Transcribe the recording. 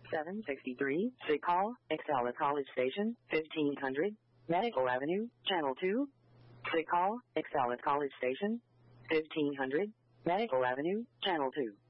763, Sig Hall, Excella College Station, 1500, Medical Avenue, Channel 2. Sig Hall, Excella College Station, 1500, Medical Avenue, Channel 2.